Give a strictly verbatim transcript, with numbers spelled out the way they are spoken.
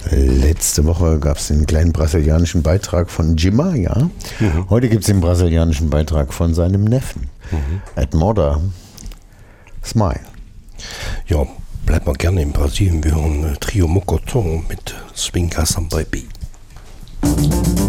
Letzte Woche gab es den kleinen brasilianischen Beitrag von Jimaya. Mhm. Heute gibt es den brasilianischen Beitrag von seinem Neffen. Mhm. Edmoda Smile. Ja, bleibt mal gerne in Brasilien. Wir hören Trio Mocoton mit Swinga Sambaby.